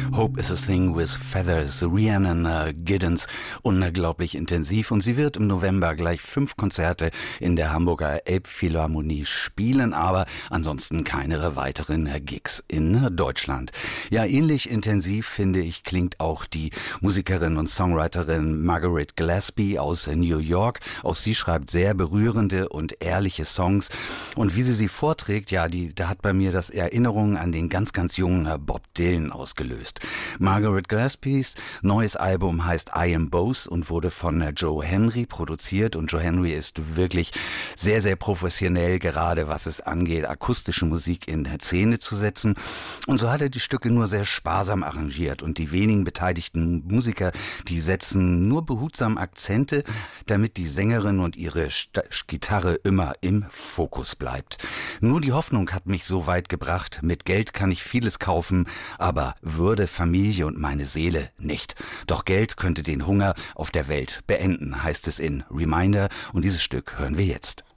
Hope is a Thing with Feathers, Rhiannon Giddens, unglaublich intensiv, und sie wird im November gleich 5 Konzerte in der Hamburger Elbphilharmonie spielen, aber ansonsten keine weiteren Gigs in Deutschland. Ja, ähnlich intensiv, finde ich, klingt auch die Musikerin und Songwriterin Margaret Gillespie aus New York. Auch sie schreibt sehr berührende und ehrliche Songs, und wie sie vorträgt, ja, da hat bei mir das Erinnerungen an den ganz, ganz jungen Bob Dylan ausgelöst. Margaret Gillespies neues Album heißt I Am Both und wurde von Joe Henry produziert, und Joe Henry ist wirklich sehr, sehr professionell, gerade was es angeht, akustische Musik in Szene zu setzen, und so hat er die Stücke nur sehr sparsam arrangiert, und die wenigen beteiligten Musiker, die setzen nur behutsam Akzente, damit die Sängerin und ihre Gitarre immer im Fokus bleibt. Nur die Hoffnung hat mich so weit gebracht, mit Geld kann ich vieles kaufen, aber Würde, Familie und meine Seele nicht. Doch Geld könnte den Hunger auf der Welt beenden, heißt es in Reminder, und dieses Stück hören wir jetzt.